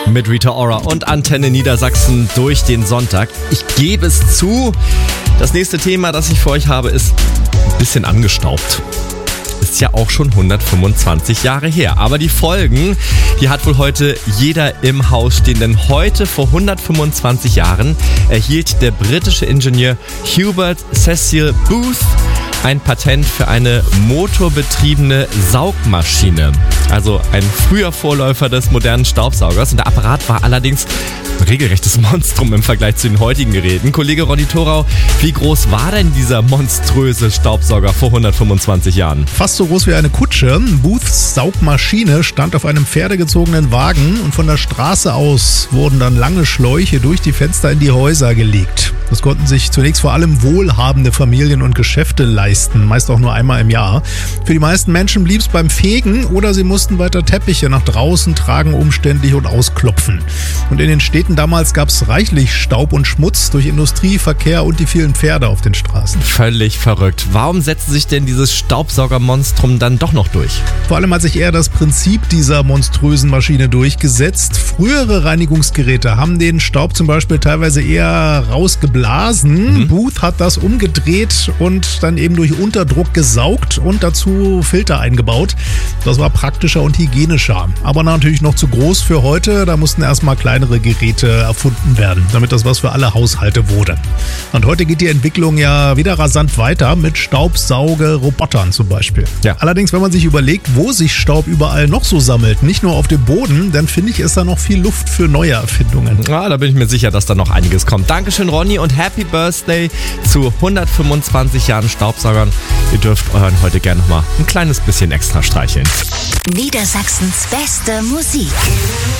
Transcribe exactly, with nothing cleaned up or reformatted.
mit Rita Ora und Antenne Niedersachsen durch den Sonntag. Ich gebe es zu, das nächste Thema, das ich für euch habe, ist ein bisschen angestaubt. Ist ja auch schon hundertfünfundzwanzig Jahre her. Aber die Folgen, die hat wohl heute jeder im Haus stehen. Denn heute, vor hundertfünfundzwanzig Jahren, erhielt der britische Ingenieur Hubert Cecil Booth ein Patent für eine motorbetriebene Saugmaschine. Also ein früher Vorläufer des modernen Staubsaugers. Und der Apparat war allerdings ein regelrechtes Monstrum im Vergleich zu den heutigen Geräten. Kollege Ronny Thorau, wie groß war denn dieser monströse Staubsauger vor hundertfünfundzwanzig Jahren? Fast so groß wie eine Kutsche. Booths Saugmaschine stand auf einem pferdegezogenen Wagen und von der Straße aus wurden dann lange Schläuche durch die Fenster in die Häuser gelegt. Das konnten sich zunächst vor allem wohlhabende Familien und Geschäfte leisten, meist auch nur einmal im Jahr. Für die meisten Menschen blieb es beim Fegen oder sie mussten weiter Teppiche nach draußen tragen, umständlich und ausklopfen. Und in den Städten damals gab es reichlich Staub und Schmutz durch Industrie, Verkehr und die vielen Pferde auf den Straßen. Völlig verrückt. Warum setzt sich denn dieses Staubsaugermonstrum dann doch noch durch? Vor allem hat sich eher das Prinzip dieser monströsen Maschine durchgesetzt. Frühere Reinigungsgeräte haben den Staub zum Beispiel teilweise eher rausgeblasen. Mhm. Booth hat das umgedreht und dann eben durch Unterdruck gesaugt und dazu Filter eingebaut. Das war praktischer und hygienischer. Aber natürlich noch zu groß für heute. Da mussten erstmal kleinere Geräte erfunden werden, damit das was für alle Haushalte wurde. Und heute geht die Entwicklung ja wieder rasant weiter mit Staubsaugerrobotern zum Beispiel. Ja. Allerdings, wenn man sich überlegt, wo sich Staub überall noch so sammelt, nicht nur auf dem Boden, dann finde ich, ist da noch viel Luft für neue Erfindungen. Ja, da bin ich mir sicher, dass da noch einiges kommt. Dankeschön, Ronny, und Happy Birthday zu hundertfünfundzwanzig Jahren Staubsaugern. Ihr dürft euren heute gerne noch mal ein kleines bisschen extra streicheln. Niedersachsens beste Musik.